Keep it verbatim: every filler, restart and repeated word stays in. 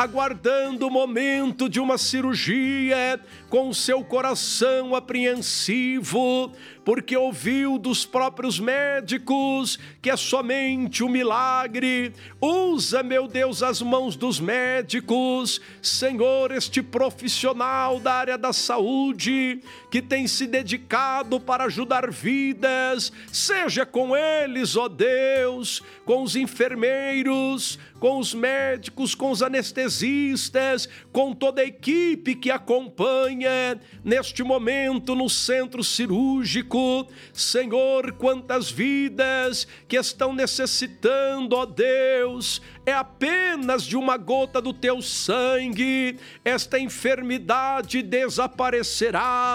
aguardando o momento de uma cirurgia, com seu coração apreensivo, porque ouviu dos próprios médicos que é somente um milagre. Usa, meu Deus, as mãos dos médicos, Senhor, este profissional da área da saúde, que tem se dedicado para ajudar vidas, seja com eles, ó Deus, com os enfermeiros, com os médicos, com os anestesistas, com toda a equipe que acompanha neste momento no centro cirúrgico. Senhor, quantas vidas que estão necessitando, ó Deus, é apenas de uma gota do teu sangue, esta enfermidade desaparecerá.